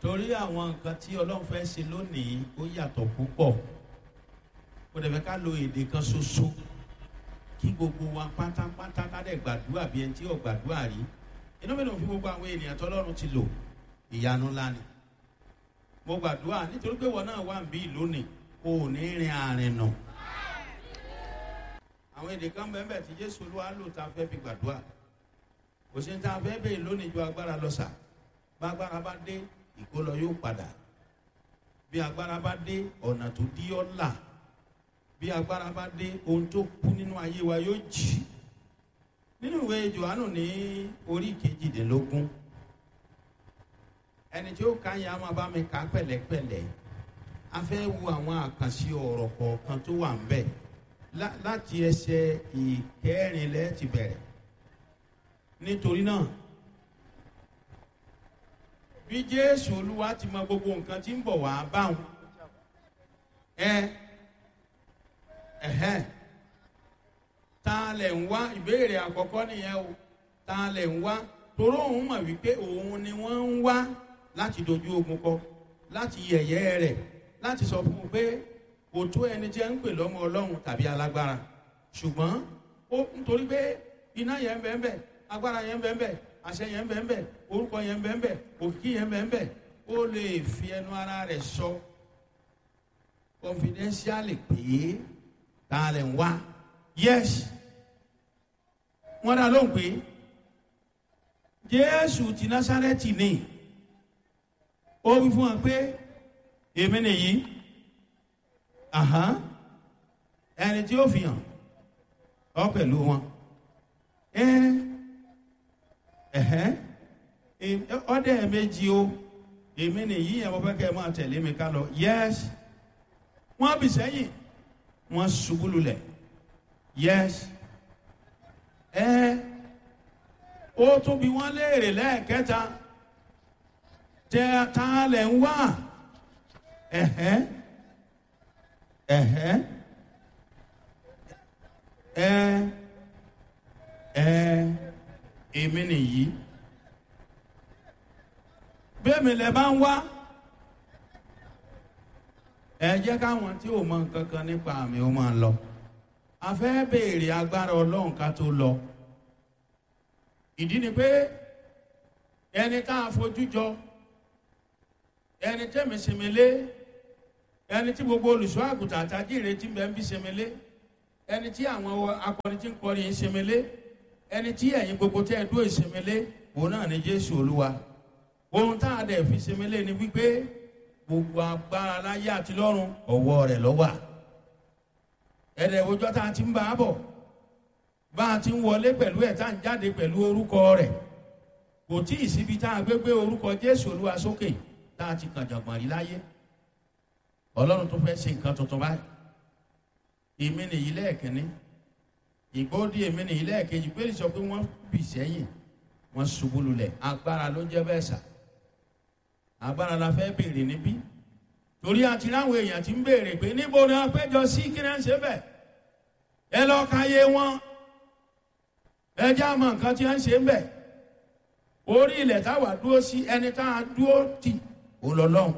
torí àwọn nǹkan tí ọlọ́run fẹ́ ṣe lónìí ó yàtọ̀ púpọ̀. Kò dẹ̀ fẹ́ ká lo èdè kan ṣoṣo kí gbogbo wa pátápátá ká dẹ̀ gbàdúrà bí ẹni tí ò gbàdúrà rí. Inú mi ló fi gbogbo àwọn ènìyàn tọ́lọ́run ti lò ìyanu ńlá ni. Mo gbàdúrà nítorí pé wọn náà wà ń bí lónìí o ò ní rin àrìn nà. Àwọn èdè kan bẹ́ẹ̀ tí Jésù Olúwa lò tá a fẹ́ fi gbàdúrà. Kò sí ní tá a fẹ́ bèèrè lónìí ju agbára lọ sà. Bá agbára bá dé ìkólọ yóò padà. Bí agbára bá dé ọ̀nà tó dí ọ́ là. Bí agbára bá dé ohun tó kú nínú ayé wa yóò jì. Nínú ìwé Jòhánù ní orí 18, ẹni tí ó ka yẹn a máa bá mi kà pẹ̀lẹ́pẹ̀lẹ́. A fẹ́ wo àwọn àkànṣe ọ̀rọ̀ kọ̀ọ̀kan tó wà ń bẹ̀ láti ẹsẹ̀ ìkẹrìnlẹ́ ti bẹ̀rẹ̀. Nítorí náà bí Jésù Olúwa ti mọ gbogbo nǹkan tí ń bọ̀ wá báwọn ta lẹ̀ ń wá ìbéèrè àkọ́kọ́ nìyẹn o. Ta lẹ̀ ń wá toró òun mọ̀ wípé òun ni wọ́n ń wá láti dojú ogun kọ, láti yẹ̀yẹ́ rẹ̀, láti sọ fún un pé kò tó ẹni tí ẹ ń pè lọ́mọ Ọlọ́run tàbí alágbára. Ṣùgbọ́n ó nítorí pé iná yẹn ń bẹ ń bẹ, agbára yẹn ń bẹ ń bẹ, àṣẹ yẹn ń bẹ ń bẹ, orúkọ yẹn ń bẹ ń bẹ, òkìkí yẹn ń bẹ ń bẹ, ó lè fi ẹnu ara rẹ̀ sọ confidentially pé ta lẹ̀ ń wá. Yes, wọ́n dá lóhùn pé Jésù ti Násárẹ́tì ni. Ó wí fún wọn pé èmi nìyí. Ẹni tí ó fi hàn ọ pẹ̀lú wọn. Ọdẹ méjì o, èmi nìyí yẹn mo fẹ́ kẹ́ ẹ máa tẹ̀lé mi ká lọ. Yes, wọ́n bì sẹ́yìn, wọ́n ṣubú lulẹ̀. Yes, ó tún bí wọ́n léèrè lẹ́ẹ̀kẹta, ta lẹ̀ ń wá. Èmi nìyí. Bẹ́ẹ̀mi lẹ bá ń wá, ẹ jẹ́ káwọn tí ò mọ nǹkan kan nípa àmì ó máa lọ. A fẹ́ béèrè agbára Ọlọ́run ká tó lọ. Ìdí ni pé ẹni tá a fojú jọ, ẹni tẹ́mi sèmélé, ẹni tí gbogbo olùṣọ́ àgùntàn àtàjì ìrètí ń bẹ ń bí sèmélé, ẹni tí àwọn akọrin tí ń kọrin yìí sèmélé, ẹni tí ẹ̀yin gbogbo tẹ́ ẹ dúró ìsèmélé, òun náà ni Jésù Olúwa. Ohun tá a dẹ̀ fi sèmélé ni wípé gbogbo agbára láyé àti lọ́run ọwọ́ rẹ̀ ló wà. Ẹ̀rẹ̀ òjò tá a ti ń bá a bọ̀, bá a ti ń wọlé pẹ̀lú ẹ̀ tá a ń jáde pẹ̀lú orúkọ rẹ̀. Kò tí ì síbi tá a gbé orúkọ Jésù Olúwa sókè tá a ti kàn jàngbọ̀n rí láyé. Ọlọ́run tó fẹ́ ṣe nǹkan tuntun báyìí. Èmi nìyí lẹ́ẹ̀kínní, ìgbóòdì èmi nìyí lẹ́ẹ̀kejì. Pé sọ pé wọ́n bì sẹ́yìn, wọ́n ṣubú lulẹ̀. Agbára ló jẹ́ bẹ́ẹ̀ sà. Agbára la fẹ́ béèrè níbí. Torí àti láwọn èèyàn ti ń béèrè pé níbo ni wọ́n péjọ sí, kí ni wọ́n ń ṣe bẹ́ẹ̀. Ẹ lọ ka yé wọn. Ẹ já mọ nǹkan tí wọ́n ń ṣe ń bẹ̀. Orí ilẹ̀ táwa dúró sí, ẹni tá a dúró tì ó lọ lọ́hùn.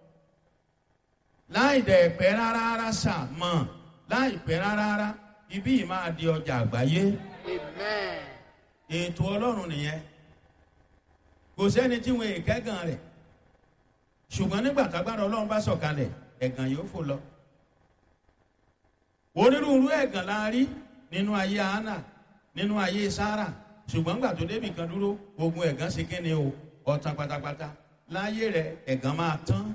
Láì dẹ̀ pẹ́ rárá sà mọ̀, láì pẹ́ rárá ibí yìí máa di ọjà àgbáyé. Amen. Ètò Ọlọ́run nìyẹn. Kò sẹ́ni tí wọn èkẹ́gàn rẹ̀. Ṣùgbọ́n nígbà tágbára Ọlọ́run bá sọ̀kalẹ̀, ẹ̀gàn yóò fò lọ. Onírúurú ẹ̀gàn la rí nínú ayé Hánà, nínú ayé Sárà. Ṣùgbọ́n nígbà tó débì kan dúró, ogun ẹ̀gàn ṣe kí ni o? Ọ̀tàn pátápátá. Láyé rẹ̀ ẹ̀gàn máa tán.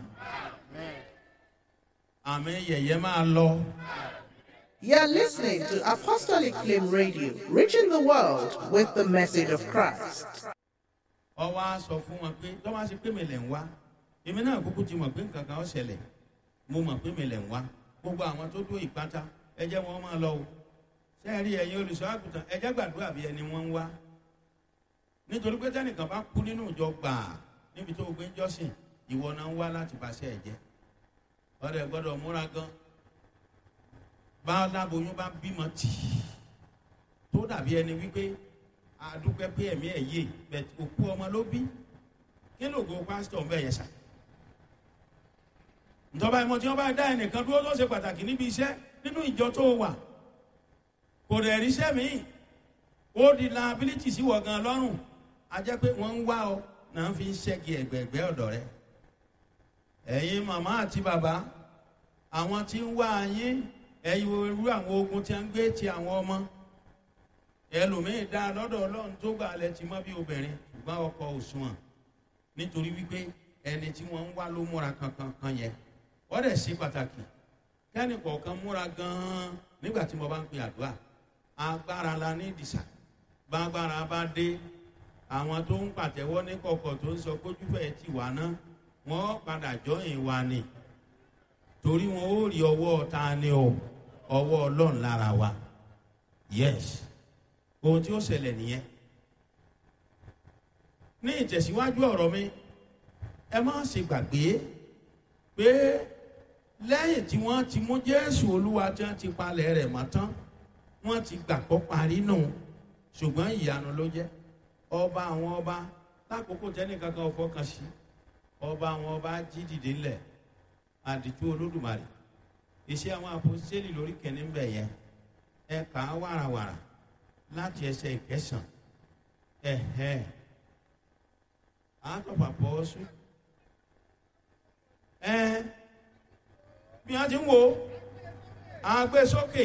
Àmì yẹ̀yẹ́ máa lọ. You're listening to Apostolic Flame Radio, reaching the world with the message of Christ. Ó wá sọ fún wọn pé tó bá ṣe pé mi lẹ̀ ń wá, èmi náà kúkú ti mọ̀ pé nǹkan kan ó ṣẹlẹ̀. Mo mọ̀ pé mi lẹ̀ ń wá. Gbogbo àwọn tó dó ìpátá, ẹ jẹ́ wọn máa lọ o. Ṣé ẹ rí ẹ̀yin olùṣọ́ àgùntàn, ẹ jẹ́ gbàdúrà bí ẹni wọ́n ń wá. Nítorí pé tẹ́nìkan bá kú nínú ìjọ gbàà níbi tó gbé ń jọ́sìn, ìwọ náà ń wá láti bàṣẹ ẹ̀jẹ̀. Ọ̀rẹ́ gbọ́dọ̀ múra gan. Bá láboyún bá bímọ tì tó dàbí ẹni wípé àdúpẹ́ pé ẹ̀mí ẹ̀ yé bẹ̀ òkú ọmọ ló bí. Kí ló go pásítọ̀ ń bẹ̀ yẹn sà? ìjọba ìmọ̀ tí wọ́n bá dá ẹnìkan dúró tó ṣe pàtàkì níbi iṣẹ́ nínú ìjọ tó wà, kò rẹ̀ ríṣẹ́ míì, ó di liability sí wọ̀ gan lọ́rùn. A jẹ́ pé wọ́n ń wá ọ náà fi ń ṣẹ́gi ẹ̀gbẹ̀ẹ̀gbẹ́ ọ̀dọ̀ rẹ. Ẹ̀yin màmá àti bàbá, àwọn tí ń wá yín, ẹ̀yin irú àwọn ogun tí a ń gbé ti àwọn ọmọ. Ẹlòmíì dá lọ́dọ̀ Ọlọ́run tó gbà lẹ ti mọ́ bí obìnrin, ṣùgbọ́n ọkọ òṣùwọ̀n, nítorí wípé ẹni tí wọ́n ń wá ló múra kankan yẹn. Wọ́n dẹ̀ sí pàtàkì kẹ́ni kọ̀ọ̀kan múra gan-an nígbà tí mo bá ń pe àdúrà. Agbára la ní ìdìsà, gbàgbára bá dé, àwọn tó ń pàtẹ́wọ́ ní kọ̀kọ̀ tó ń sọ kójúfẹ́ ti wà náà, wọ́n padà jọyìn wa ni, torí wọn ó rí ọwọ́ ta ni o, ọwọ́ Ọlọ́run lára wa. Yes, ohun tí ó ṣẹlẹ̀ nìyẹn. Ní ìtẹ̀síwájú ọ̀rọ̀ mi, ẹ má ṣe gbàgbé pé lẹ́yìn tí wọ́n ti mú Jésù Olúwa tí wọ́n ti palẹ̀ rẹ̀ mọ́ tán, wọ́n ti gbàgbọ́ parí nù, ṣùgbọ́n ìyanu ló jẹ́. Ọba àwọn ọba, lákòókò tẹ́nìkankan ò fọkàn sí, ọba àwọn ọba jí dìde ńlẹ̀, àdìtú Olódùmarè. Iṣẹ́ àwọn àpọ́sítélì lórí kẹ́ni ń bẹ̀ yẹn, ẹ kà á wàràwàrà láti ẹsẹ̀ ìkẹsàn. Àtọ̀pà pọ̀ sùn. Bí wọ́n ti ń wo agbésókè,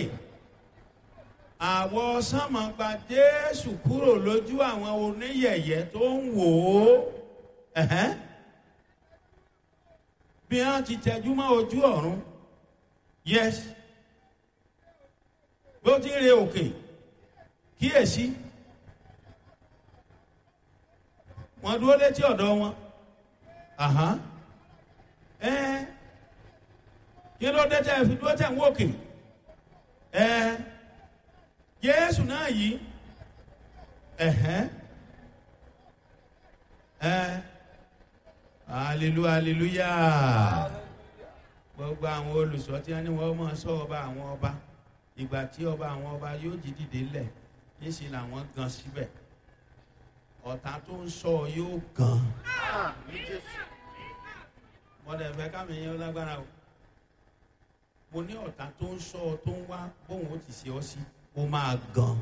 àwọ̀ sánmà gba Jésù kúrò lójú àwọn oníyẹ̀yẹ́ tó ń wò ó. Bí wọ́n ti tẹjú mọ́ ojú ọ̀run, yes, bí ó ti ń re òkè, kíyèsí, wọ́n dúró létí ọ̀dọ̀ wọn. Kí ló dé tẹ́ fi dúró tẹ̀ ń wòkè? Jésù náà yìí, hallelujah. Gbogbo àwọn olùṣọ́ tí wọ́n ní wọ́n máa sọ ọba àwọn ọba, ìgbà tí ọba àwọn ọba yóò jí dìde lẹ̀, níṣẹ́ làwọn gan síbẹ̀. Ọ̀tá tó ń sọ yóò gan. Wọ́n dẹ̀ fẹ́ kámi yẹn lágbára o. Mo ní ọ̀tá tó ń sọ tó ń wá bóun ó ti ṣe ọ sí, ó máa gan.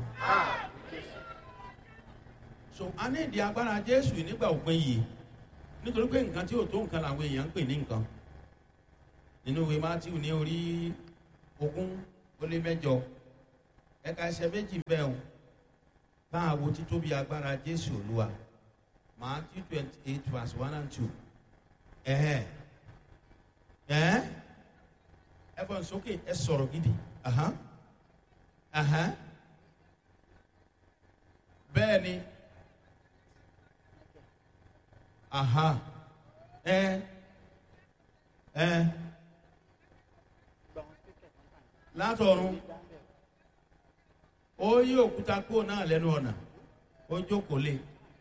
So a ní ìdí agbára Jésù nígbà òpin yìí, nítorí pé nǹkan tí ò tó nǹkan làwọn èèyàn ń pè ní nǹkan. Nínú ìwé Mátíù ní orí 20:8, ẹ̀ka ẹsẹ̀ méjì bẹ́ẹ̀ o, káàwó títóbi agbára Jésù Olúwa. Matthew 28:1-2. Ẹ fọ́n sókè, ẹ sọ̀rọ̀ gidi. Bẹ́ẹ̀ ni. Látọ̀run ó yí òkúta kúrò náà lẹ́nu ọ̀nà, ó jókòó lé.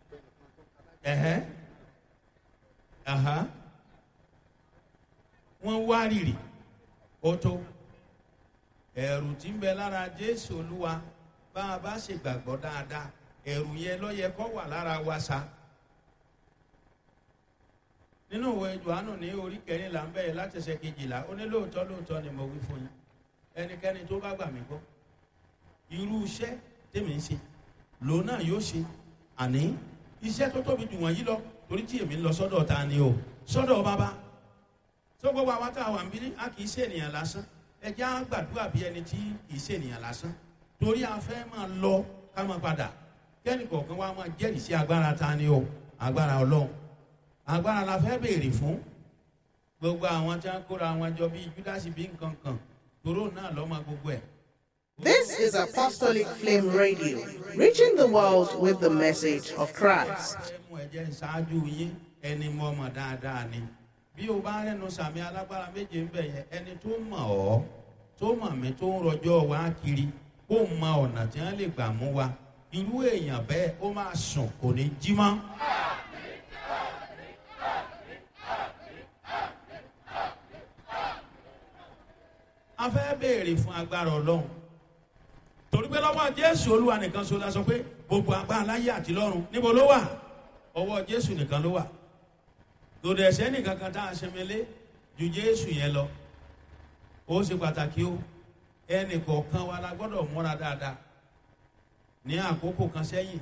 Wọ́n wá rìrì, ó tó. Ẹ̀rù tí ń bẹ lára Jésù Olúwa, bá a bá ṣe gbàgbọ́ dáadáa, ẹ̀rù yẹn ló yẹ kó wà lára wa sa. Nínú ìwé Jòhánù ní orí 14 ń bẹ̀rẹ̀ láti ẹsẹ̀ 12, ó ní lóòótọ́ ni mo wí fún yín, ẹnikẹ́ni tó bá gbà mí gbọ́, irú iṣẹ́ tèmi ń ṣe lòun náà yóò ṣe, àní iṣẹ́ tó tóbi jù wọ̀nyí lọ, torí tí èmi ń lọ sọ́dọ̀ ta ni o, sọ́dọ̀ Bàbá. Tó gbogbo àwọn tá a wà ń bí, a kì í ṣe ènìyàn lásán. Ẹ jẹ́ á gbàdúrà bí ẹni tí kì í ṣe ènìyàn lásán, torí a fẹ́ máa lọ ká máa padà. Kẹ́ni kọ̀ọ̀kan wa máa jẹ́rìí sí agbára ta ni o, agbára Ọlọ́run. Agbára la fẹ́ béèrè fún. Gbogbo àwọn tí wọ́n kóra wọn jọ bíi Júdásì bí nǹkan kan, toró náà lọ́mọ gbogbo ẹ̀. This is Apostolic Flame Radio, reaching the world with the message of Christ. Ẹ̀jẹ̀ ṣáájú yín, ẹni mọ̀ mọ̀ dáadáa ni. Bí o bá rẹ́nu sàmì alágbára méje ń bẹ̀ yẹn, ẹni tó mọ̀ ọ́, tó mọ̀ mí, tó ń rọjọ́ wa kiri, ó mọ ọ̀nà tí wọ́n lè gbà mú wa. Irú èèyàn bẹ́ẹ̀ ó máa sùn, kò ní jí mọ́. A fẹ́ béèrè fún agbára Ọlọ́run. Torí pé lọ́wọ́ Jésù Olúwa nìkan ṣoṣo la sọ pé gbogbo agbára láyé àti lọ́run níbo ló wà? Ọwọ́ Jésù nìkan ló wà. Lòdì ẹ̀ṣẹ̀ nìkan kan tá a ṣe mele, ju Jésù yẹn lọ. Ó ṣe pàtàkì o. Ẹnì kọ̀ọ̀kan wa la gbọ́dọ̀ múra dáadáa. Ní àkókò kan sẹ́yìn,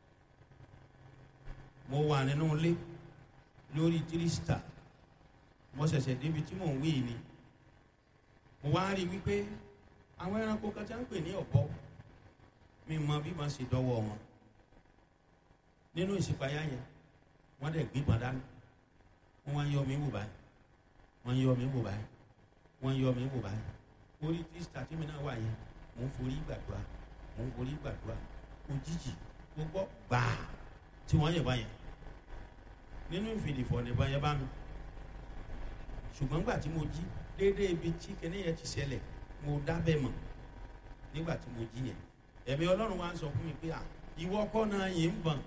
mo wà nínú ilé lórí tírísítà. Mo ṣẹ̀ṣẹ̀ débi tí mò ń wí ni. Mo wá rí wípé àwọn ẹranko kan tí wọ́n ń pè ní ọ̀bọ, mi mọ bí wọ́n ṣe dọ́wọ́ wọn. Nínú ìṣípayá yẹn, wọ́n dẹ̀ gbígbọ́n dání. Wọ́n wá ń yọ mí wò báyìí. Wọ́n ń yọ mí wò báyìí. Wọ́n ń yọ mí wò báyìí. Orí tírísítà tí mi náà wà yẹn, mò ń forí gbàdúrà. Mò ń forí gbàdúrà. Òjijì gbogbo gbàá tí wọ́n yẹ̀ báyẹn. Nínú ìfìdífọ̀ nìbọn yẹn bá mi. Ṣùgbọ́n nígbà tí mo jí déédéé ibi tí kinní yẹn ti ṣẹlẹ̀, mo dábẹ́ mọ̀ nígbà tí mo jí yẹn. Ẹ̀mí Ọlọ́run wá ń sọ fún mi pé ìwọ kọ́ náà yìí ń bọ̀n.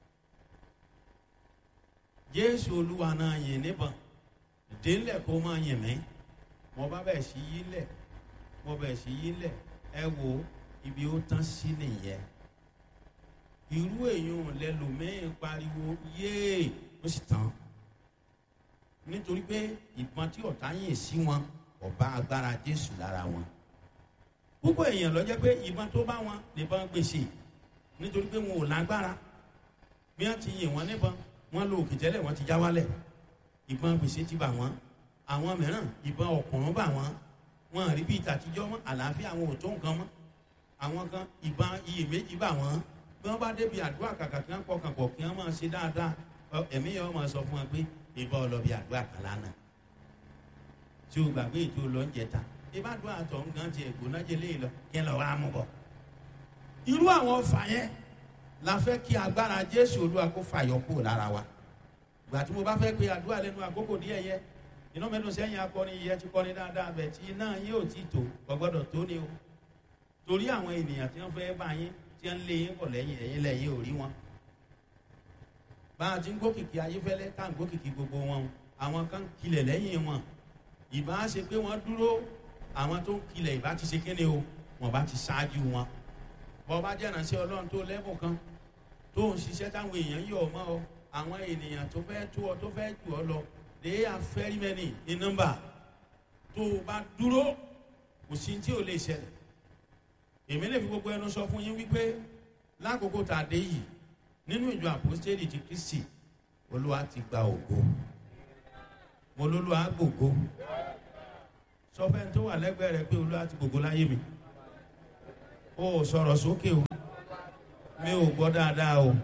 Jésù Olúwa náà yìn níbọn. Délẹ̀ kó máa yìn mí. Mo bá bẹ̀ sí yí lẹ̀. Mo bẹ̀ sí yí lẹ̀. Ẹ wo ibi ó tán sí nìyẹn. Irú èèyàn lẹ́lòmíì pariwo yéè ó sì tán. Nítorí pé ìbọn tí ọ̀tá yìn sí wọn ọba agbára Jésù lára wọn. Púpọ̀ èèyàn ló jẹ́ pé ìbọn tó bá wọn nìbọn gbèsè. Nítorí pé wọn ò lágbára. Bí wọ́n ti yìn wọ́n níbọn, wọ́n lo òkè tẹ́lẹ̀ wọ́n ti já wálẹ̀. Ìbọn gbèsè ti bà wọ́n. Àwọn mìíràn ìbọn ọ̀kùnrùn bà wọ́n. Wọ́n rí bí ìtàtijọ́ mọ́, àlàáfíà àwọn ò tó nǹkan mọ́. Àwọn kan ìbọn iyèméjì bà wọ́n. Bí wọ́n bá débi àdúrà kàkà kí wọ́n pọkàn pọ̀ kí wọ́n máa ṣe dáadáa, ẹ̀mí yẹn wọ́n máa sọ fún wọn pé ìbọn ọlọ́bì àdúrà kan lánàá. Tí o gbàgbé ètò lọ́njẹta, ìbádùn àtọ̀ nǹkan ti ẹ̀gbọ́n jẹ léyìn lọ kí ẹ lọ wá mú bọ̀. Irú àwọn ọfà yẹn la fẹ́ kí agbára Jésù Olúwa kó fàyọ kúrò lára wa. Ìgbà tí mo bá fẹ́ pe àdúrà lẹ́nu àkókò díẹ̀ yẹ, iná mẹ́nu sẹ́yìn akọrin yẹ ti kọrin dáadáa bẹ̀ tí iná yín ò tí tó ọgbọ́dọ̀ tó ní o. Torí àwọn ènìyàn tí wọ́n fẹ́ bá yín tí wọ́n lé yín bọ̀ lẹ́yìn ẹ̀yìn lẹ́yìn ò rí wọn. Bá a ti ń gbókìkí ayéfẹ́lẹ́ tá à ń gbókìkí gbogbo wọn, àwọn kan kilẹ̀ lẹ́yìn wọn. Ìbá ṣe pé wọ́n dúró, àwọn tó ń kilẹ̀ ìbá ti ṣe kéde o, wọ́n bá ti ṣáájú wọn. Bọ́ bá jẹ́ ìránṣẹ́ Ọlọ́run tó lẹ́bùn kan tó ń ṣiṣẹ́ táwọn èèyàn yọ̀ ọ́ mọ́ ọ, àwọn ènìyàn tó fẹ́ tó ọ tó fẹ́ jù ọ lọ, they are very many in number. Tó o bá dúró, kò sí tí ò lè ṣẹlẹ̀. Èmi lè fi gbogbo ẹnu sọ fún yín wípé lákòókò tá a dé yìí nínú ìjọ àpòstélì ti Kristi, Olúwa ti gba ògo. Mo lólúwa gbògo. Sọ fẹ́ni tó wà lẹ́gbẹ̀ẹ́ rẹ pé Olúwa ti gbògo láyé mi. O ò sọ̀rọ̀ sókè o. Mi ò gbọ́ dáadáa o.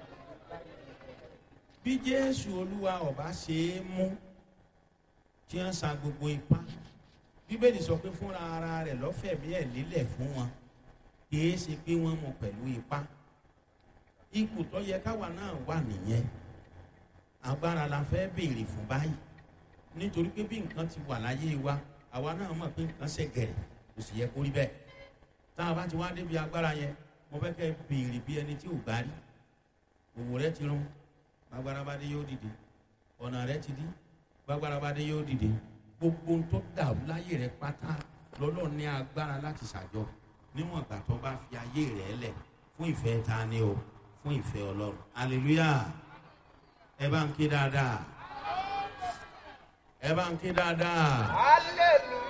Bí Jésù Olúwa ọba ṣe é mú tí wọ́n sa gbogbo ipá. Bíbélì sọ pé fúnra ara rẹ̀ lọ́fẹ̀ẹ́ bí ẹ̀ lílẹ̀ fún wọn. Kìí ṣe pé wọ́n mú pẹ̀lú ipá. Ipò tó yẹ káwa náà wà nìyẹn. Agbára la fẹ́ béèrè fún báyìí. Nítorí pé bí nǹkan ti wà láyé wa, àwa náà mọ̀ pé nǹkan ṣe gẹ̀rẹ̀, kò sì yẹ kó rí bẹ́ẹ̀. Tá a bá ti wá débi agbára yẹn, mo fẹ́ kẹ́ béèrè bí ẹni tí ò gbá rí. Òwò rẹ ti rún, agbára bá dé yóò dìde. Ọ̀nà rẹ ti dí, agbára bá dé yóò dìde. Gbogbo ohun tó dàrú láyé rẹ pátá lọ́lọ́ ní agbára láti ṣàjọ. Níwọ̀n ìgbà tó bá fi ayé rẹ̀ lẹ̀ fún ìfẹ́ ta ni o, fún ìfẹ́ Ọlọ́run. Hallelujah. Ẹ bá ń ké dáadáa. Ẹ bá ń ké dáadáa. Hallelujah.